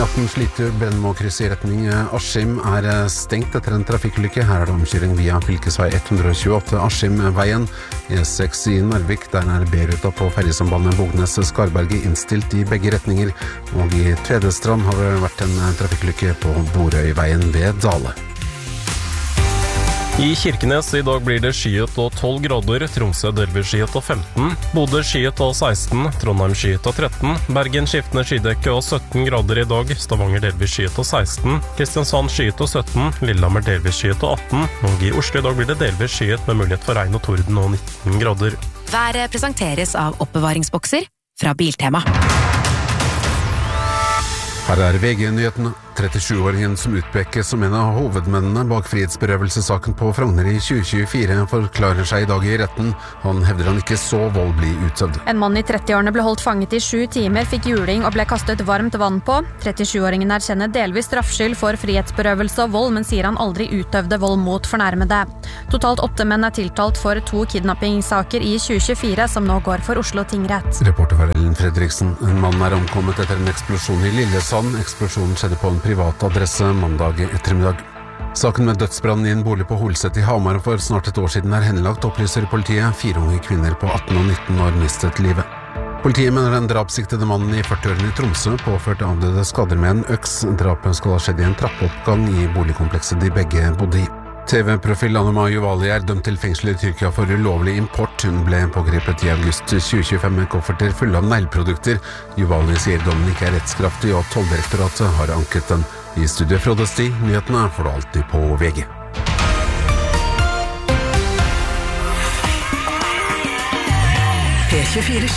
E18 Slitu Brennmåkryss i retning Askim stengt etter en trafikkulykke. Her det omkjøring via fylkesvei 128 Askim-veien. E6 i Narvik, der B-ruta på ferjesambandet Bognes-Skarberget innstilt i begge retninger. Og i Tvedestrand har det vært en trafikkulykke på Borøyveien ved Dale. I Kirkenes i dag blir det skyet og 12 grader, Tromsø delvis skyet og 15, Bodø skyet og 16, Trondheim skyet og 13, Bergen skiftende skydekke og 17 grader i dag, Stavanger delvis skyet og 16, Kristiansand skyet og 17, Lillehammer delvis skyet og 18, og i Oslo i dag blir det delvis skyet med mulighet for regn og torden og 19 grader. Været presenteres av oppbevaringsbokser fra Biltema. Her VG-nyhetene. 37-åringen som utpekes som en av hovedmennene bak frihetsberøvelsessaken på Frogner i 2024 forklarer seg i dag i retten. Han hevder han ikke så vold bli utøvd. En mann i 30-årene ble holdt fanget i 7 timer, fikk juling og ble kastet varmt vann på. 37-åringen erkjenner delvis straffskyld for frihetsberøvelse og vold, men sier han aldri utøvde vold mot fornærmede. Totalt 8 menn tiltalt for 2 kidnappingssaker i 2024, som nå går for Oslo tingrett. Reporter var Ellen Fredriksen. En mann omkommet etter en eksplosjon i Lillesand. Eksplosjonen skjedde på en privat adresse mandag ettermiddag. Saken med dødsbrannen i en bolig på Holset i Hamar for snart et år siden henlagt, opplyser politiet. 4 unge kvinner på 18 og 19 år mistet livet. Politiet mener den drapssiktede mannen i 40-årene i Tromsø påførte avdøde skader med en øks. Drapet skal ha skjedd i en trappeoppgang i boligkomplekset de begge bodde i. TV-profil Anema Juvali dømt til fengsel i Tyrkia for ulovlig import. Hun ble pågrepet i august 2025 med kofferter fulle av neglprodukter. Juvali sier dommen ikke rettskraftig, og Tolldirektoratet har anket den. I studiet Frode Sti, nyhetene får du alltid på VG. P24